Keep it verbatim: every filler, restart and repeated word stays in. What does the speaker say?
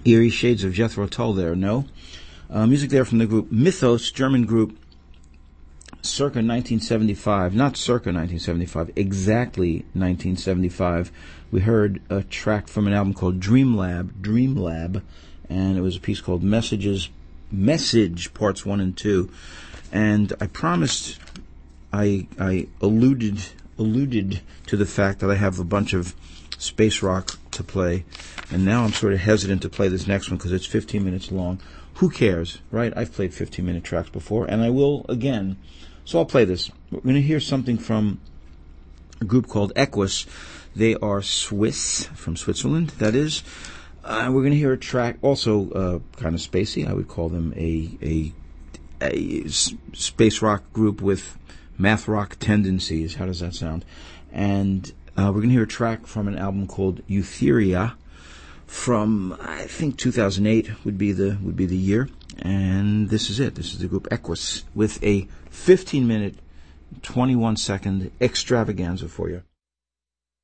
Eerie shades of Jethro Tull there, no? Uh, music there from the group Mythos, German group, circa nineteen seventy-five. Not circa nineteen seventy-five, exactly nineteen seventy-five. We heard a track from an album called Dream Lab, Dream Lab, and it was a piece called Messages, Message, Parts one and two. And I promised, I I alluded alluded to the fact that I have a bunch of space rock to play, and now I'm sort of hesitant to play this next one because it's fifteen minutes long. Who cares, right? I've played fifteen minute tracks before, and I will again. So I'll play this. We're going to hear something from a group called Equus. They are Swiss, from Switzerland, that is. Uh, we're going to hear a track, also uh, kind of spacey. I would call them a, a, a space rock group with math rock tendencies. How does that sound? And uh, we're going to hear a track from an album called Euphoria from, I think, two thousand eight would be the would be the year. And this is it. This is the group Equus with a fifteen minute, twenty-one second extravaganza for you.